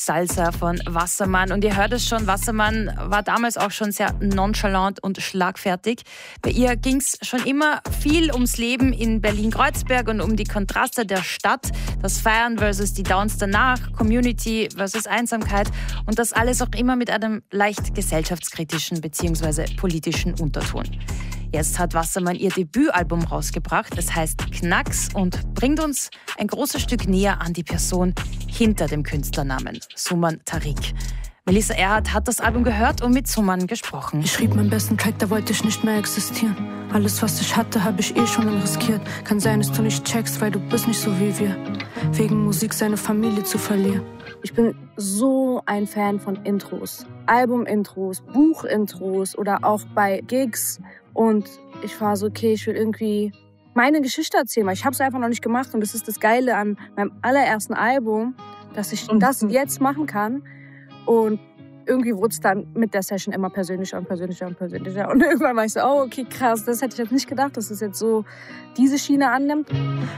Salsa von Wassermann. Und ihr hört es schon, Wassermann war damals auch schon sehr nonchalant und schlagfertig. Bei ihr ging es schon immer viel ums Leben in Berlin-Kreuzberg und um die Kontraste der Stadt, das Feiern versus die Downs danach, Community versus Einsamkeit und das alles auch immer mit einem leicht gesellschaftskritischen bzw. politischen Unterton. Jetzt hat Wassermann ihr Debütalbum rausgebracht. Es heißt Knacks und bringt uns ein großes Stück näher an die Person hinter dem Künstlernamen, Suman Tariq. Melissa Erhardt hat das Album gehört und mit Suman gesprochen. Ich schrieb meinen besten Track, da wollte ich nicht mehr existieren. Alles, was ich hatte, habe ich schon riskiert. Kann sein, dass du nicht checkst, weil du bist nicht so wie wir. Wegen Musik seine Familie zu verlieren. Ich bin so ein Fan von Intros. Album-Intros, Buch-Intros oder auch bei Gigs. Und ich war so, okay, ich will irgendwie meine Geschichte erzählen, weil ich habe es einfach noch nicht gemacht. Und das ist das Geile an meinem allerersten Album, dass ich das jetzt machen kann. Und irgendwie wurde es dann mit der Session immer persönlicher und persönlicher und persönlicher. Und irgendwann war ich so, oh, okay, krass, das hätte ich jetzt nicht gedacht, dass es jetzt so diese Schiene annimmt.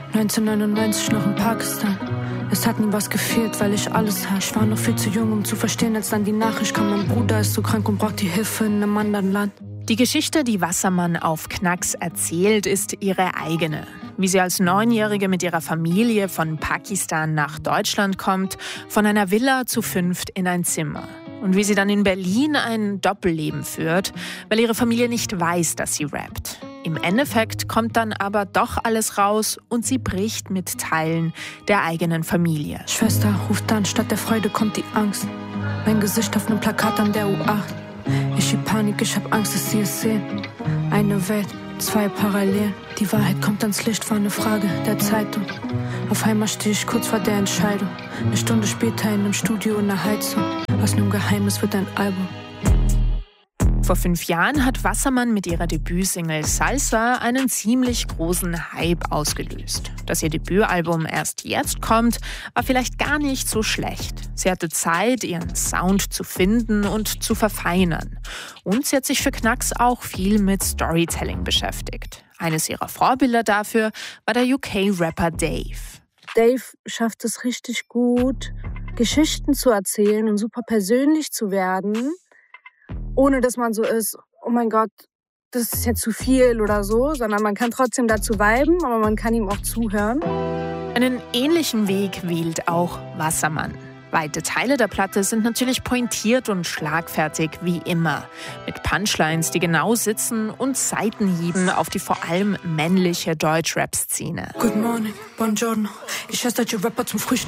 1999 noch in Pakistan. Es hat nie was gefehlt, weil ich alles hatte. Ich war noch viel zu jung, um zu verstehen, als dann die Nachricht kam, mein Bruder ist so krank und braucht die Hilfe in einem anderen Land. Die Geschichte, die Wassermann auf Knacks erzählt, ist ihre eigene. Wie sie als 9-Jährige mit ihrer Familie von Pakistan nach Deutschland kommt, von einer Villa zu 5 in ein Zimmer. Und wie sie dann in Berlin ein Doppelleben führt, weil ihre Familie nicht weiß, dass sie rappt. Im Endeffekt kommt dann aber doch alles raus und sie bricht mit Teilen der eigenen Familie. Schwester ruft an, statt der Freude kommt die Angst. Mein Gesicht auf einem Plakat an der U8. Ich schieb Panik, ich hab Angst, dass sie es sehen. Eine Welt, 2 Parallelen. Die Wahrheit kommt ans Licht, war eine Frage der Zeitung. Auf einmal stehe ich kurz vor der Entscheidung. Eine Stunde später in einem Studio in der Heizung. Aus einem Geheimnis wird ein Album. Vor 5 Jahren hat Wassermann mit ihrer Debütsingle Salsa einen ziemlich großen Hype ausgelöst. Dass ihr Debütalbum erst jetzt kommt, war vielleicht gar nicht so schlecht. Sie hatte Zeit, ihren Sound zu finden und zu verfeinern. Und sie hat sich für Knacks auch viel mit Storytelling beschäftigt. Eines ihrer Vorbilder dafür war der UK-Rapper Dave. Dave schafft es richtig gut, Geschichten zu erzählen und super persönlich zu werden, ohne dass man so ist, oh mein Gott, das ist jetzt zu viel oder so, sondern man kann trotzdem dazu viben, aber man kann ihm auch zuhören. Einen ähnlichen Weg wählt auch Wassermann. Weite Teile der Platte sind natürlich pointiert und schlagfertig wie immer. Mit Punchlines, die genau sitzen und Seitenhieben auf die vor allem männliche Deutschrap-Szene. Good morning, buongiorno. Ich esse deutsche Rapper zum Frühstück.